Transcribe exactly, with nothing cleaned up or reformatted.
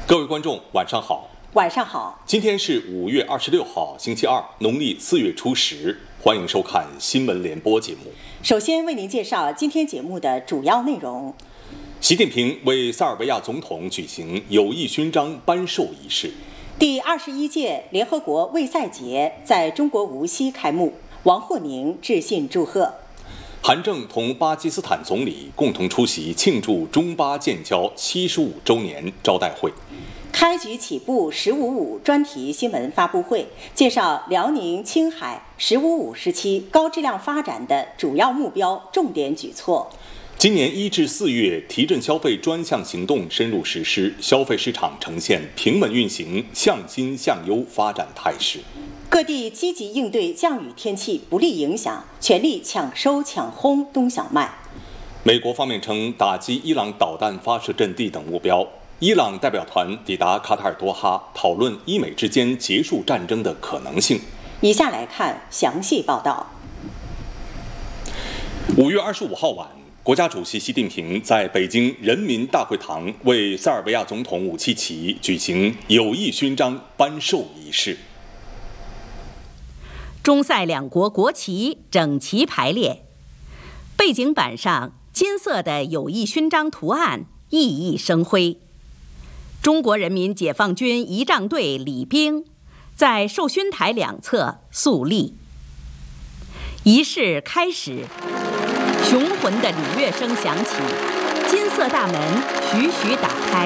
各位观众，晚上好。 晚上好。 今天是五月二十六号，星期二，农历四月初十。欢迎收看新闻联播节目。 首先为您介绍今天节目的主要内容。 习近平为塞尔维亚总统举行友谊勋章颁授仪式。 第二十一届联合国卫赛节在中国无锡开幕，王沪宁致信祝贺。 韩正同巴基斯坦总理共同出席庆祝中巴建交七十五周年招待会。 开局起步“十五五”专题新闻发布会，介绍辽宁、青海“十五五”时期高质量发展的主要目标、重点举措。 今年一至四月，提振消费专项行动深入实施，消费市场呈现平稳运行、向新向优发展态势。 各地积极应对降雨天气不利影响，全力抢收抢轰冬小麦。 美国方面称打击伊朗导弹发射阵地等目标。伊朗代表团抵达卡塔尔多哈，讨论伊美之间结束战争的可能性。 以下来看详细报道。 五月二十五号晚，国家主席习近平在北京人民大会堂为塞尔维亚总统武契奇举行友谊勋章颁授仪式。 中塞两国国旗整齐排列，背景板上金色的友谊勋章图案熠熠生辉。中国人民解放军仪仗队礼兵在授勋台两侧肃立。仪式开始，雄浑的礼乐声响起，金色大门徐徐打开。